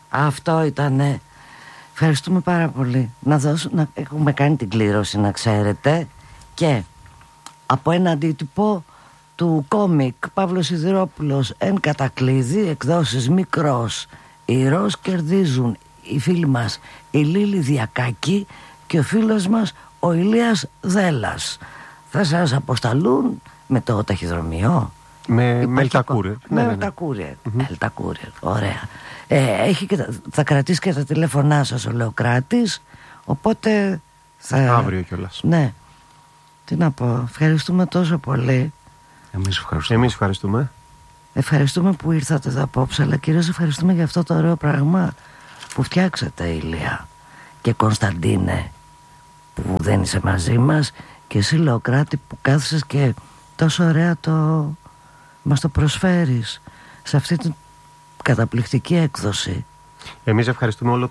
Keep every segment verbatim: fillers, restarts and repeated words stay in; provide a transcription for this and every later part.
Αυτό ήτανε. Ευχαριστούμε πάρα πολύ. Να δώσω, να έχουμε κάνει την κλήρωση, να ξέρετε. Και από ένα αντίτυπο του κόμικ Παύλος Σιδηρόπουλος εν κατακλείδη, εκδόσεις Μικρός Ηρώος, κερδίζουν οι φίλοι μας η Λίλη Διακάκη και ο φίλος μας ο Ηλίας Δέλλας. Θα σας αποσταλούν με το ταχυδρομείο. Με Ελτακούρερ. Με Ελτακούρερ. Ελτακούρερ. Ωραία. Ε, έχει και τα, θα κρατήσει και τα τηλέφωνά σας ο Λεοκράτης. Οπότε θα... Αύριο κιόλας. Ναι. Τι να πω. Ευχαριστούμε τόσο πολύ. Εμείς ευχαριστούμε. Εμείς ευχαριστούμε. Ευχαριστούμε που ήρθατε εδώ απόψε. Αλλά κυρίως ευχαριστούμε για αυτό το ωραίο πράγμα που φτιάξατε, Ηλία. Και Κωνσταντίνε, που δεν είσαι μαζί μας. Και εσύ, Λεοκράτη, που κάθισες και τόσο ωραία το μας το προσφέρεις σε αυτή την καταπληκτική έκδοση. Εμείς ευχαριστούμε όλο,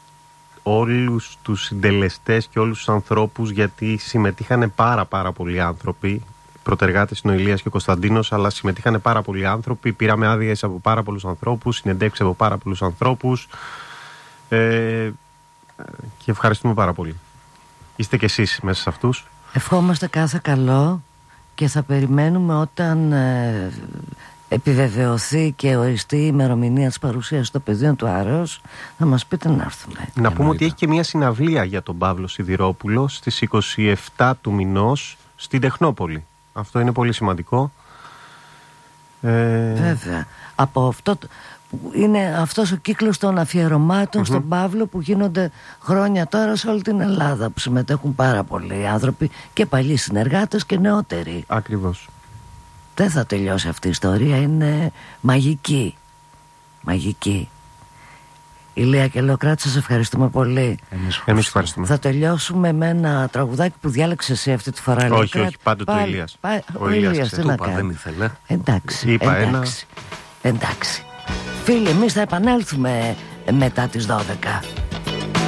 όλους τους συντελεστές και όλους τους ανθρώπους, γιατί συμμετείχαν πάρα πάρα πολλοί άνθρωποι. Πρωτεργάτες είναι ο Ηλίας και ο Κωνσταντίνος, αλλά συμμετείχαν πάρα πολλοί άνθρωποι. Πήραμε άδειες από πάρα πολλούς ανθρώπους, συνεντεύξεις από πάρα πολλούς ανθρώπους, ε, και ευχαριστούμε πάρα πολύ. Είστε κι εσείς μέσα σε αυτούς. Ευχόμαστε κάθε καλό και θα περιμένουμε όταν ε, επιβεβαιωθεί και οριστεί η ημερομηνία της παρουσίας στο πεδίο του Άρεως, να μας πείτε να έρθουμε. Να πούμε ότι έχει και μια συναυλία για τον Παύλο Σιδηρόπουλο στις είκοσι επτά του μηνός στην Τεχνόπολη. Αυτό είναι πολύ σημαντικό. Ε... Βέβαια. Από αυτό είναι αυτός ο κύκλος των αφιερωμάτων mm-hmm. στον Παύλο που γίνονται χρόνια τώρα σε όλη την Ελλάδα, που συμμετέχουν πάρα πολλοί άνθρωποι και παλιοί συνεργάτες και νεότεροι. Ακριβώς. Δεν θα τελειώσει αυτή η ιστορία, είναι μαγική. Μαγική. Ηλία και Λεοκράτη, σας ευχαριστούμε πολύ. Εμείς, Εμείς ευχαριστούμε. Θα τελειώσουμε με ένα τραγουδάκι που διάλεξε εσύ αυτή τη φορά. Όχι, Λεοκράτη. όχι, πάντοτε ο Ηλίας. Πα... Ο, ο Ηλίας, Ηλίας τι να κάνει. Δεν ήθελε. Εντάξει, Είπα εντάξει, ένα. εντάξει. Φίλοι, εμείς θα επανέλθουμε μετά τις δώδεκα.